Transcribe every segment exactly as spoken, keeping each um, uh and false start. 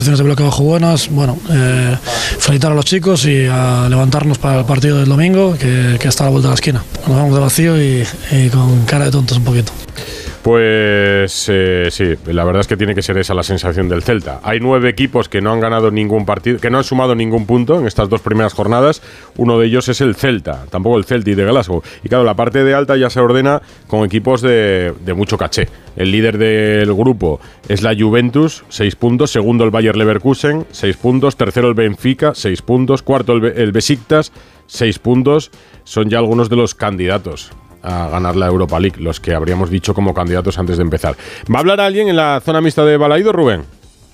de bloque bajo buenas, bueno, eh, felicitar a los chicos y a levantarnos para el partido del domingo, que, que está a la vuelta de la esquina. Nos vamos de vacío y, y con cara de tontos un poquito. Pues eh, sí, la verdad es que tiene que ser esa la sensación del Celta. Hay nueve equipos que no han ganado ningún partido, que no han sumado ningún punto en estas dos primeras jornadas. Uno de ellos es el Celta, tampoco el Celtic de Glasgow. Y claro, la parte de alta ya se ordena con equipos de, de mucho caché. El líder del grupo es la Juventus, seis puntos. Segundo el Bayer Leverkusen, seis puntos. Tercero el Benfica, seis puntos. Cuarto el, el Besiktas, seis puntos. Son ya algunos de los candidatos a ganar la Europa League, los que habríamos dicho como candidatos antes de empezar. ¿Va a hablar alguien en la zona mixta de Balaído, Rubén?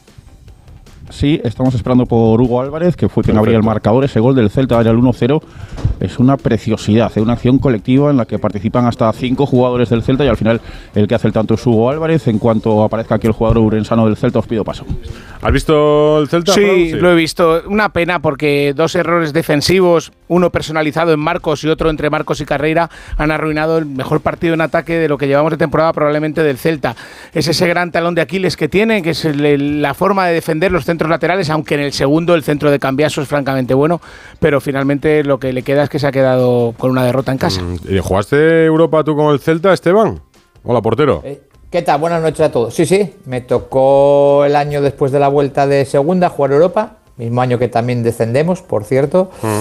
Sí, estamos esperando por Hugo Álvarez, que fue quien abría el marcador. Ese gol del Celta era el uno cero. Es una preciosidad, es una acción colectiva en la que participan hasta cinco jugadores del Celta y al final el que hace el tanto es Hugo Álvarez. En cuanto aparezca aquí el jugador urensano del Celta, os pido paso. ¿Has visto el Celta? Sí, sí, lo he visto. Una pena porque dos errores defensivos, uno personalizado en Marcos y otro entre Marcos y Carreira, han arruinado el mejor partido en ataque de lo que llevamos de temporada probablemente del Celta. Es ese gran talón de Aquiles que tiene, que es el, el, la forma de defender los centros laterales, aunque en el segundo el centro de Cambiaso es francamente bueno, pero finalmente lo que le queda es que se ha quedado con una derrota en casa. ¿Jugaste Europa tú con el Celta, Esteban? Hola, portero. Eh, ¿Qué tal? Buenas noches a todos. Sí, sí, me tocó el año después de la vuelta de segunda jugar Europa, mismo año que también descendemos, por cierto. Uh-huh.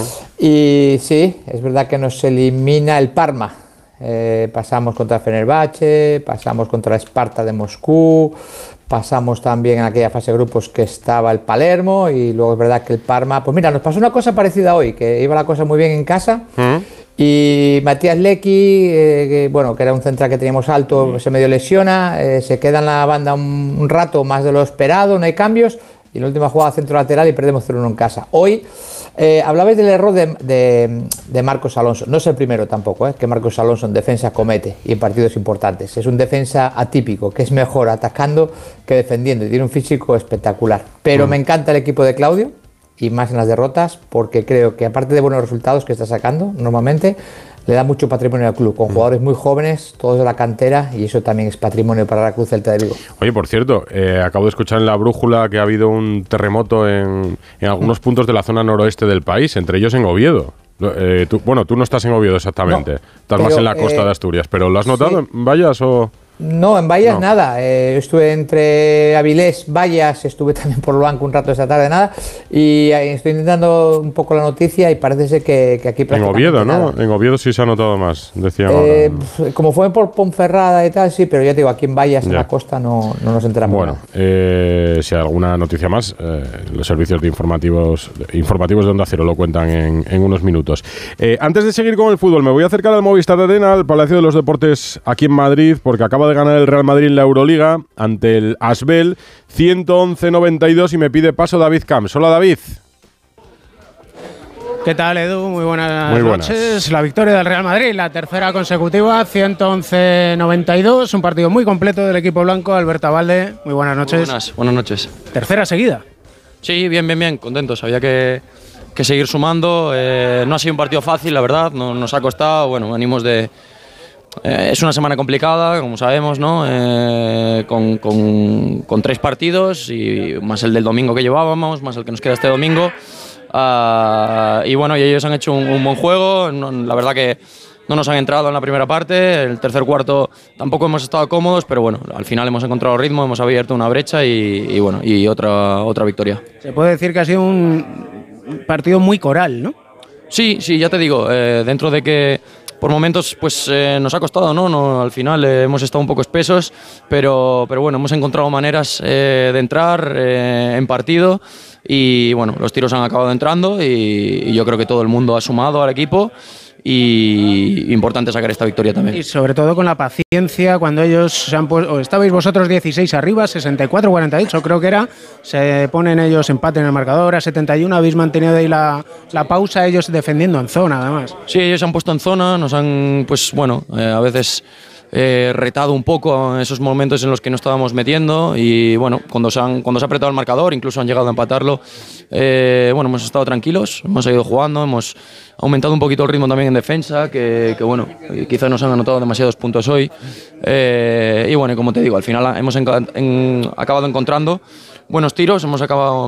Y sí, es verdad que nos elimina el Parma. Eh, pasamos contra Fenerbahce, pasamos contra la Esparta de Moscú, pasamos también en aquella fase de grupos que estaba el Palermo y luego es verdad que el Parma... Pues mira, nos pasó una cosa parecida hoy, que iba la cosa muy bien en casa. Uh-huh. Y Matías Lecky, eh, que, bueno, que era un central que teníamos alto, uh-huh. se medio lesiona, eh, se queda en la banda un, un rato más de lo esperado, no hay cambios, y en la última jugada centro lateral y perdemos cero uno en casa. Hoy eh, hablabais del error de, de, de Marcos Alonso, no es el primero tampoco, eh, que Marcos Alonso en defensa comete y en partidos importantes. Es un defensa atípico, que es mejor atacando que defendiendo y tiene un físico espectacular. Pero uh-huh. me encanta el equipo de Claudio, y más en las derrotas, porque creo que aparte de buenos resultados que está sacando normalmente, le da mucho patrimonio al club, con jugadores muy jóvenes, todos de la cantera, y eso también es patrimonio para la Cruz Celta de Vigo. Oye, por cierto, eh, acabo de escuchar en La Brújula que ha habido un terremoto en, en algunos puntos de la zona noroeste del país, entre ellos en Oviedo. Eh, tú, bueno, tú no estás en Oviedo exactamente, no, estás pero, más en la costa eh, de Asturias, pero ¿lo has notado sí. en Vallas o...? No, en Vallas no. nada. Eh, estuve entre Avilés, Vallas, estuve también por Blanco un rato esta tarde, nada. Y eh, estoy intentando un poco la noticia y parece ser que, que aquí prácticamente en Oviedo, nada. ¿no? En Oviedo sí se ha notado más, decían eh, ahora. Como fue por Ponferrada y tal, sí, pero ya te digo, aquí en Vallas, ya. en la costa, no, no nos enteramos. Bueno, eh, si hay alguna noticia más, eh, los servicios de informativos informativos de Onda Cero lo cuentan en, en unos minutos. Eh, antes de seguir con el fútbol, me voy a acercar al Movistar Arena, al Palacio de los Deportes aquí en Madrid, porque acaba de ganar el Real Madrid en la Euroliga ante el Asbel ciento once noventa y dos y me pide paso David Camps. Hola, David. ¿Qué tal, Edu? Muy buenas, Muy buenas noches. La victoria del Real Madrid, la tercera consecutiva, ciento once noventa y dos. Un partido muy completo del equipo blanco. Alberto Valde, muy buenas noches. Muy buenas, buenas noches. Tercera seguida. Sí, bien, bien, bien. Contentos. Había que, que seguir sumando. Eh, no ha sido un partido fácil, la verdad. No, nos ha costado. Bueno, venimos de... Eh, es una semana complicada, como sabemos, ¿no? Eh, con, con, con tres partidos, y más el del domingo que llevábamos, más el que nos queda este domingo. Uh, y bueno, y ellos han hecho un, un buen juego. No, la verdad que no nos han entrado en la primera parte. El tercer cuarto tampoco hemos estado cómodos, pero bueno, al final hemos encontrado ritmo, hemos abierto una brecha y, y bueno, y otra, otra victoria. Se puede decir que ha sido un partido muy coral, ¿no? Sí, sí, ya te digo, eh, dentro de que por momentos pues eh, nos ha costado, ¿no? no al final eh, hemos estado un poco espesos, pero, pero bueno, hemos encontrado maneras eh, de entrar eh, en partido y bueno, los tiros han acabado entrando y, y yo creo que todo el mundo ha sumado al equipo y importante sacar esta victoria también. Y sobre todo con la paciencia, cuando ellos se han puesto, o estabais vosotros dieciséis arriba, sesenta y cuatro cuarenta y ocho creo que era, se ponen ellos empate en el marcador, a setenta y uno habéis mantenido ahí la, la pausa, ellos defendiendo en zona además. Sí, ellos se han puesto en zona, nos han, pues bueno, eh, a veces eh, retado un poco en esos momentos en los que no estábamos metiendo y bueno, cuando se, han, cuando se ha apretado el marcador, incluso han llegado a empatarlo, eh, bueno, hemos estado tranquilos, hemos seguido jugando, hemos aumentado un poquito el ritmo también en defensa, que, que bueno, quizás nos han anotado demasiados puntos hoy. Eh, y bueno, como te digo, al final hemos en, en, acabado encontrando buenos tiros, hemos acabado